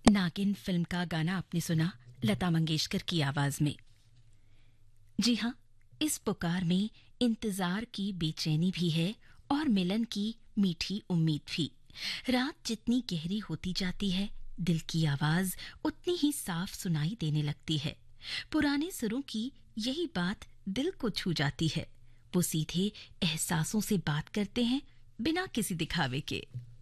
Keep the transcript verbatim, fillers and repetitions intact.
नागिन फिल्म का गाना आपने सुना लता मंगेशकर की आवाज में। जी हाँ, इस पुकार में इंतजार की बेचैनी भी है और मिलन की मीठी उम्मीद भी। रात जितनी गहरी होती जाती है, दिल की आवाज उतनी ही साफ सुनाई देने लगती है। पुराने सुरों की यही बात दिल को छू जाती है। वो सीधे एहसासों से बात करते हैं बिना किसी दिखावे के।